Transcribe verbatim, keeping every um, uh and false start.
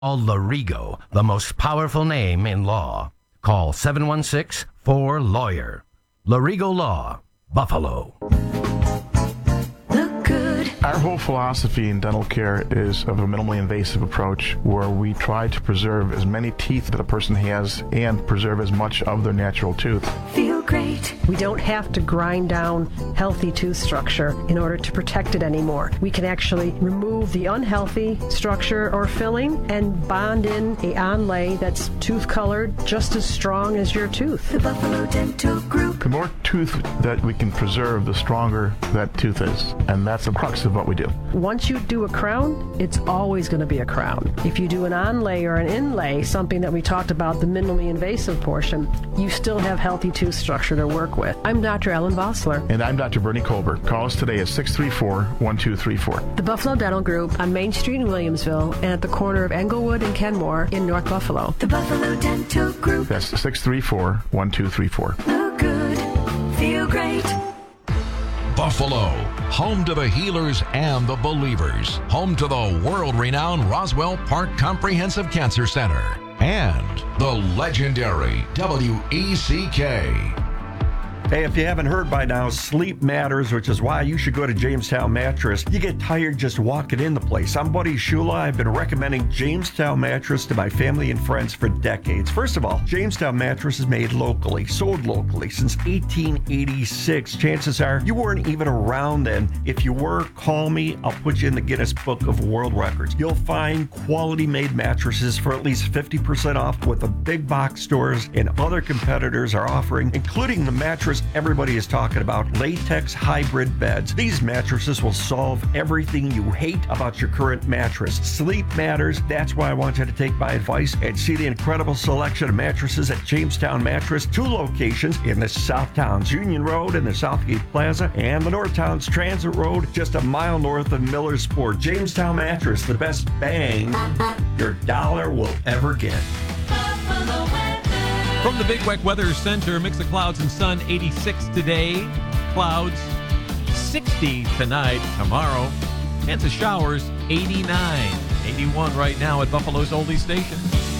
Lorigo, the most powerful name in law. Call seven one six, four, lawyer. Lorigo Law, Buffalo. Look good. Our whole philosophy in dental care is of a minimally invasive approach where we try to preserve as many teeth that a person has and preserve as much of their natural tooth. Feel great. We don't have to grind down healthy tooth structure in order to protect it anymore. We can actually remove the unhealthy structure or filling and bond in a onlay that's tooth colored just as strong as your tooth. The Buffalo Dental Group. The more tooth that we can preserve, the stronger that tooth is. And that's the crux of what we do. Once you do a crown, it's always going to be a crown. If you do an onlay or an inlay, something that we talked about, the minimally invasive portion, you still have healthy tooth structure to work with. I'm Doctor Ellen Vossler. And I'm Doctor Bernie Colbert. Call us today at six three four, one two three four. The Buffalo Dental Group on Main Street in Williamsville and at the corner of Englewood and Kenmore in North Buffalo. The Buffalo Dental Group. That's six three four, one two three four. Look good. Feel great. Buffalo, home to the healers and the believers, home to the world-renowned Roswell Park Comprehensive Cancer Center, and the legendary W E C K. Hey, if you haven't heard by now, sleep matters, which is why you should go to Jamestown Mattress. You get tired just walking in the place. I'm Buddy Shula. I've been recommending Jamestown Mattress to my family and friends for decades. First of all, Jamestown Mattress is made locally, sold locally since eighteen eighty-six. Chances are you weren't even around then. If you were, call me. I'll put you in the Guinness Book of World Records. You'll find quality-made mattresses for at least fifty percent off what the big box stores and other competitors are offering, including the mattress everybody is talking about, latex hybrid beds. These mattresses will solve everything you hate about your current mattress. Sleep matters. That's why I want you to take my advice and see the incredible selection of mattresses at Jamestown Mattress. Two locations in the South Towns, Union Road and the Southgate Plaza, and the North Towns Transit Road, just a mile north of Millersport. Jamestown Mattress, the best bang your dollar will ever get. From the Big Weck Weather Center, mix of clouds and sun, eighty-six today. Clouds, sixty tonight, tomorrow. Chance of showers, eighty-nine. eighty-one right now at Buffalo's oldie station.